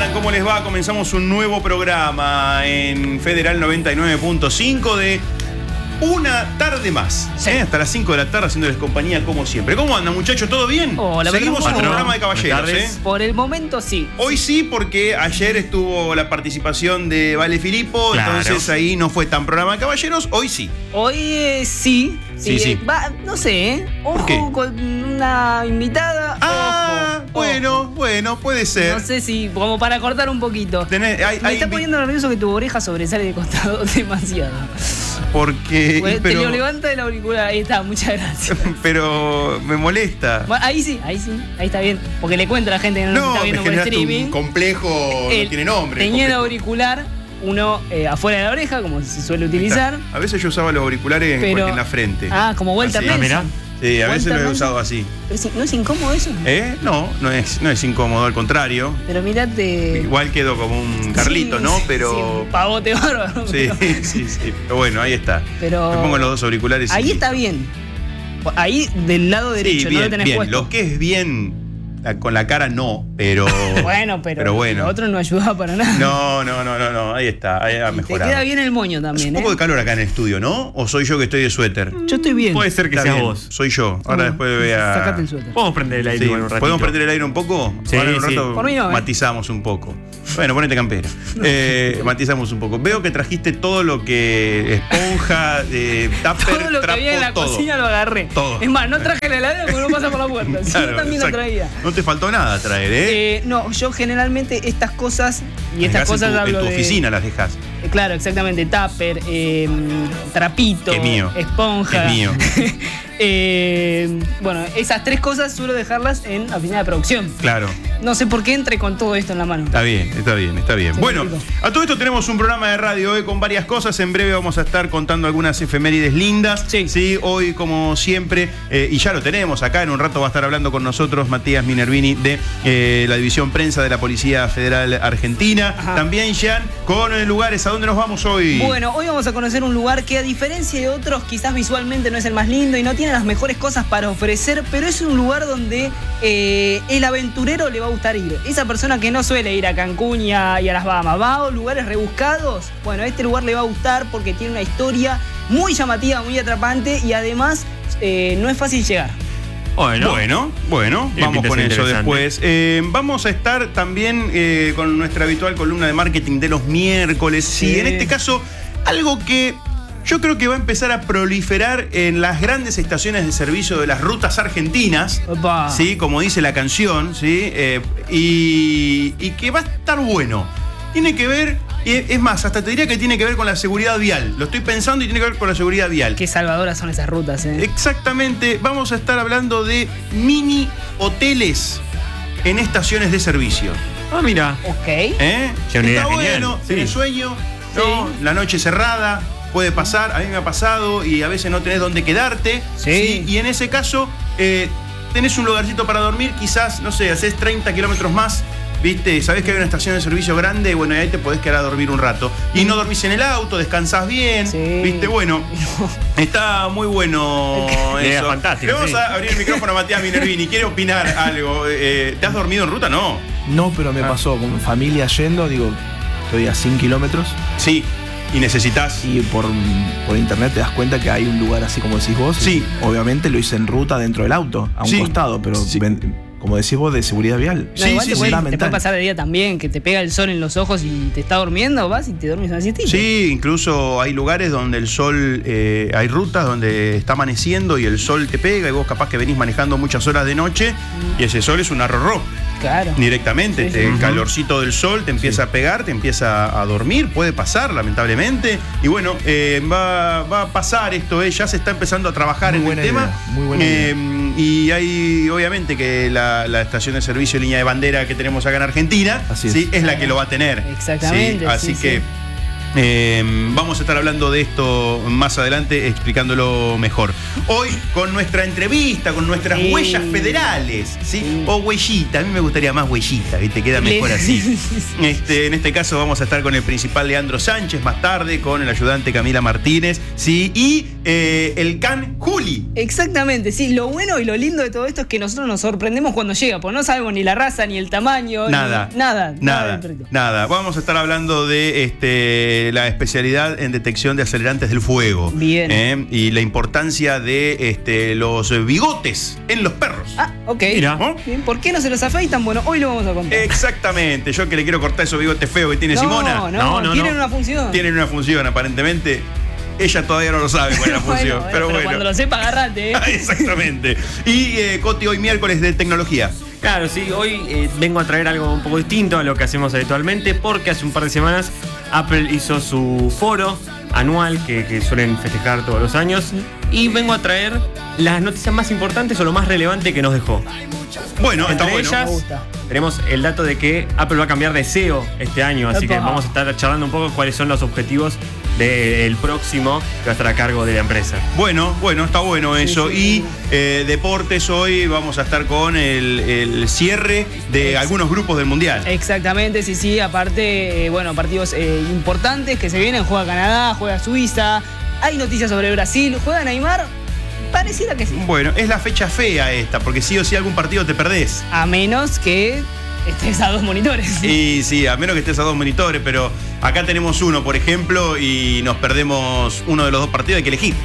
andan? ¿Cómo les va? Comenzamos un nuevo programa en Federal 99.5 de una tarde más. Sí. Hasta las 5 de la tarde haciéndoles compañía como siempre. ¿Cómo andan, muchachos? ¿Todo bien? Hola, Seguimos en un programa de caballeros, Por el momento sí. Hoy sí, porque ayer estuvo la participación de Vale Filippo, Claro. entonces ahí no fue tan programa de caballeros. Hoy sí. Hoy sí. Sí. No sé, Ojo qué? con una invitada. Ojo. Bueno, puede ser. No sé si, como para cortar un poquito. Me Me está poniendo nervioso que tu oreja sobresale de costado demasiado. Porque. Te lo levanta del auricular. Ahí está, muchas gracias. Pero me molesta. Bueno, ahí sí. Ahí está bien. Porque le cuento a la gente que no nos está me viendo por generaste streaming. un complejo, no tiene nombre. Tenía el complejo. auricular, uno afuera de la oreja, como se suele utilizar. A veces yo usaba los auriculares en la frente. Como Walter Así. Nelson. mirá. Sí, a veces Walter lo he Nelson. usado así. Pero ¿no es incómodo eso? No es incómodo, al contrario. Pero mirate. Igual quedo como un Carlito, Sí, ¿no? sí, Pero. sí, pavote bárbaro. Sí, sí. Pero bueno, ahí está. Pero Me pongo los dos auriculares. ahí y- está bien. Ahí del lado derecho, Sí, no lo bien, tenés bien. puesto. Lo que es bien con la cara no, pero. Bueno, pero bueno. lo otro no ayuda para nada. No. Ahí está. Ahí ha Te mejorado. queda bien el moño Hace también, un poco de calor acá en el estudio, ¿no? ¿O soy yo que estoy de suéter? Yo estoy bien. Puede ser que Está seas bien, vos. soy yo. Ahora después voy a. Sacate el suéter. Podemos prender el aire Sí, igual un ratito. ¿podemos prender el aire un poco? Sí, Ahora en un sí. rato Por mí no, matizamos un poco. Bueno, ponete campera. Matizamos un poco. Veo que trajiste todo lo que esponja, tupper, Todo lo que trapo, había en la todo. cocina lo agarré. Todo. Es más, no traje la heladera porque no pasa por la puerta. Si Claro, yo también exacto. la traía. No te faltó nada traer, ¿eh? No, yo generalmente estas cosas y Las estas dejás cosas en hablo tu de. oficina las dejas. Claro, exactamente. Tupper, trapito, Es mío. esponja. Es mío. Bueno, esas tres cosas suelo dejarlas en la oficina de producción. Claro. No sé por qué entré con todo esto en la mano. Está bien. Sí, Bueno, rico. a todo esto tenemos un programa de radio hoy con varias cosas. En breve vamos a estar contando algunas efemérides lindas. Sí. Hoy, como siempre, y ya lo tenemos acá, en un rato va a estar hablando con nosotros Matías Minervini de la División Prensa de la Policía Federal Argentina. Ajá. También, Jean, con lugares. ¿A dónde nos vamos hoy? Bueno, hoy vamos a conocer un lugar que, a diferencia de otros, quizás visualmente no es el más lindo y no tiene las mejores cosas para ofrecer, pero es un lugar donde el aventurero le va a gustar ir. Esa persona que no suele ir a Cancún y a las Bahamas, va a lugares rebuscados. Bueno, este lugar le va a gustar porque tiene una historia muy llamativa, muy atrapante y además no es fácil llegar. Bueno. Bueno, Tiene vamos pinta con de ser eso interesante. después. Vamos a estar también con nuestra habitual columna de marketing de los miércoles. Sí. Y en este caso, algo que yo creo que va a empezar a proliferar en las grandes estaciones de servicio de las rutas argentinas. Opa. Sí, como dice la canción, ¿sí? Y que va a estar bueno. Tiene que ver, es más, hasta te diría que tiene que ver con la seguridad vial. Lo estoy pensando y tiene que ver con la seguridad vial. Qué salvadoras son esas rutas, Exactamente, vamos a estar hablando de mini hoteles en estaciones de servicio. Ah, mira. Ok. Qué una idea Está genial. bueno, Sí. tenés sueño, ¿no? Sí. La noche cerrada, puede pasar, a mí me ha pasado y a veces no tenés dónde quedarte. Sí. Y en ese caso, tenés un lugarcito para dormir, quizás, no sé, haces 30 kilómetros más. ¿Viste? Sabés que hay una estación de servicio grande, bueno, y ahí te podés quedar a dormir un rato. Y no dormís en el auto, descansás bien. Sí. ¿Viste? Bueno, está muy bueno Idea eso. fantástica, Le vamos sí. a abrir el micrófono a Matías Minervini. ¿Quiere opinar algo? ¿Te has dormido en ruta? No. No, pero me pasó con familia yendo, digo, estoy a 100 kilómetros Sí. Y necesitas. y por internet te das cuenta que hay un lugar así como decís vos. Sí. Obviamente lo hice en ruta dentro del auto, a un Sí. costado, pero Sí. como decís vos, de seguridad vial. No, Sí, igual sí, te, sí. puede, te Fundamental. puede pasar de día también, que te pega el sol en los ojos y te está durmiendo, vas y te dormís una siestita. Sí, incluso hay lugares donde el sol, hay rutas donde está amaneciendo y el sol te pega y vos capaz que venís manejando muchas horas de noche y ese sol es un arrorró Claro. directamente. Sí, sí. El calorcito del sol te empieza a pegar, te empieza a dormir, puede pasar lamentablemente. Y bueno, va a pasar esto, ya se está empezando a trabajar Muy en el buena tema. idea, muy buena idea. Y hay obviamente que la estación de servicio línea de bandera que tenemos acá en Argentina Así es. sí, es la que lo va a tener. Exactamente, Sí, así sí, que sí. Vamos a estar hablando de esto más adelante, explicándolo mejor. Hoy con nuestra entrevista, con nuestras huellas federales, ¿sí? O huellita, a mí me gustaría más huellita, ¿viste? Queda mejor así. En este caso vamos a estar con el principal Leandro Sánchez, más tarde con el ayudante Camila Martínez, ¿sí? Y el can Juli. Exactamente, sí. Lo bueno y lo lindo de todo esto es que nosotros nos sorprendemos cuando llega, porque no sabemos ni la raza, ni el tamaño, nada. Nada. Vamos a estar hablando de la especialidad en detección de acelerantes del fuego. Bien. Y la importancia de los bigotes en los perros. Ah, ok. Mira. Bien. ¿Por qué no se los afeitan? Bueno, hoy lo vamos a contar. Exactamente. Yo que le quiero cortar esos bigotes feos que tiene Simona. No, tienen una función. Tienen una función, aparentemente. Ella todavía no lo sabe cuál es la función. pero bueno. Cuando lo sepa, agarrate. Exactamente. Y Coti, hoy miércoles de tecnología. Claro, sí, hoy vengo a traer algo un poco distinto a lo que hacemos habitualmente, porque hace un par de semanas Apple hizo su foro anual que suelen festejar todos los años, y vengo a traer las noticias más importantes o lo más relevante que nos dejó. Bueno, está Entre bueno. ellas, tenemos el dato de que Apple va a cambiar de SEO este año, así que vamos a estar charlando un poco cuáles son los objetivos del próximo que va a estar a cargo de la empresa. Bueno, está bueno eso. Sí. Y deportes, hoy vamos a estar con el cierre de algunos grupos del Mundial. Exactamente, sí. Aparte, partidos importantes que se vienen. Juega Canadá, juega Suiza. Hay noticias sobre Brasil. ¿Juega Neymar? Pareciera que sí. Bueno, es la fecha fea esta, porque sí o sí algún partido te perdés. A menos que estés a 2 monitores. Y sí, a menos que estés a 2 monitores, pero acá tenemos uno, por ejemplo, y nos perdemos uno de los 2 partidos, hay que elegir.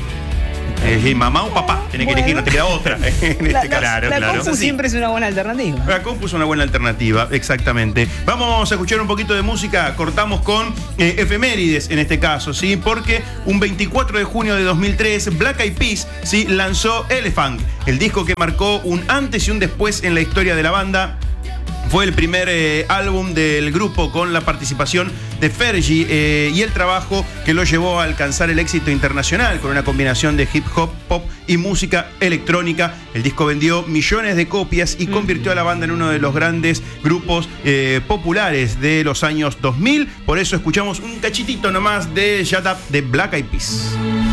Mamá o papá, tenés que elegir, no te queda otra. La compu siempre es una buena alternativa. La compu es una buena alternativa, exactamente. Vamos a escuchar un poquito de música, cortamos con efemérides en este caso, ¿sí? Porque un 24 de junio de 2003, Black Eyed Peas, ¿sí? Lanzó Elephant, el disco que marcó un antes y un después en la historia de la banda. Fue el primer álbum del grupo con la participación de Fergie y el trabajo que lo llevó a alcanzar el éxito internacional con una combinación de hip hop, pop y música electrónica. El disco vendió millones de copias y convirtió a la banda en uno de los grandes grupos populares de los años 2000. Por eso escuchamos un cachitito nomás de Shut Up de Black Eyed Peas.